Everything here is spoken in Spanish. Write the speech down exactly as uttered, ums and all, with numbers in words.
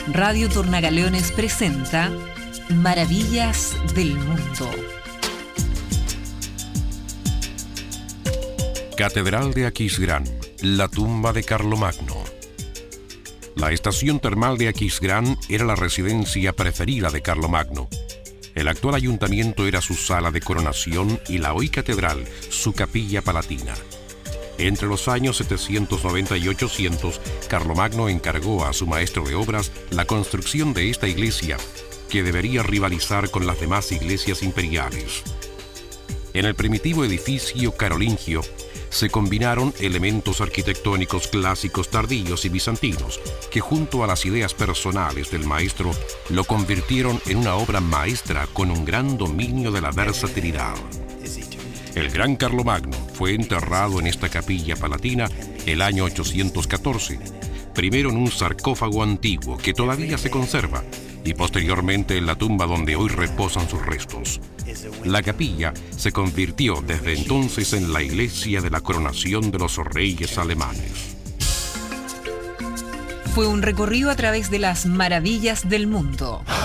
Radio Tornagaleones presenta Maravillas del Mundo. Catedral de Aquisgrán, la tumba de Carlomagno. La estación termal de Aquisgrán era la residencia preferida de Carlomagno. El actual ayuntamiento era su sala de coronación y la hoy catedral, su capilla palatina. Entre los años setecientos noventa y ochocientos, Carlomagno encargó a su maestro de obras la construcción de esta iglesia, que debería rivalizar con las demás iglesias imperiales. En el primitivo edificio carolingio se combinaron elementos arquitectónicos clásicos tardíos y bizantinos, que junto a las ideas personales del maestro lo convirtieron en una obra maestra con un gran dominio de la versatilidad. El gran Carlomagno fue enterrado en esta capilla palatina el año ochocientos catorce, primero en un sarcófago antiguo que todavía se conserva y posteriormente en la tumba donde hoy reposan sus restos. La capilla se convirtió desde entonces en la iglesia de la coronación de los reyes alemanes. Fue un recorrido a través de las maravillas del mundo.